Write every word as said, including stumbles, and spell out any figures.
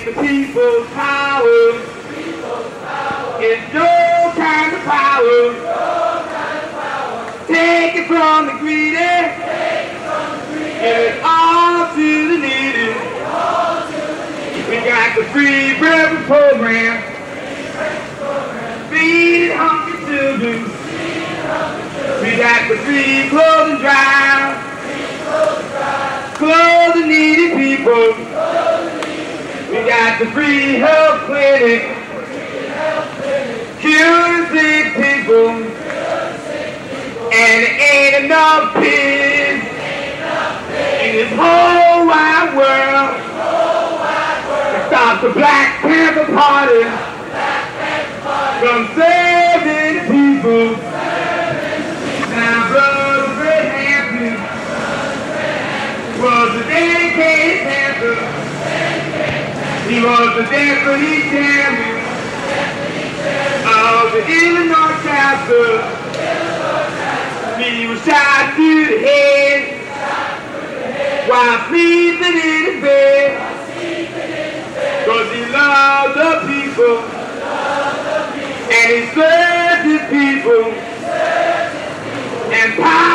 the people's power. It's no kind of power. Take it from the greedy. Give it all to the needy. We got the free breakfast program. Feed hungry children. We got the free clothing drive. Clothe the needy people. We got the free health clinic. Cure the sick people. And there ain't enough pigs in this whole wide world to stop the Black Panther Party from serving the people. Now, Brother Fred Hampton was a dedicated Panther. He was the deputy chairman of the Illinois chapter. He was shot through the head while sleeping in his bed, cause he loved the people and he served his people and power.